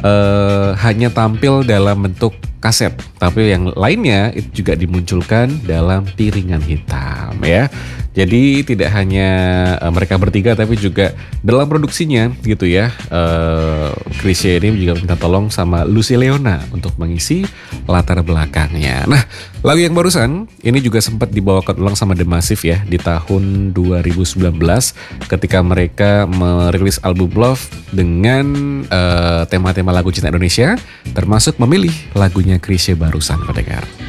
hanya tampil dalam bentuk kaset, tapi yang lainnya itu juga dimunculkan dalam piringan hitam ya. Jadi tidak hanya mereka bertiga tapi juga dalam produksinya gitu ya. Chrisye ini juga minta tolong sama Lucy Leona untuk mengisi latar belakangnya. Nah, lagu yang barusan ini juga sempat dibawakan ulang sama The Massive ya di tahun 2019 ketika mereka merilis album Love dengan tema-tema lagu cinta Indonesia, termasuk memilih lagunya Chrisye barusan, pendengar.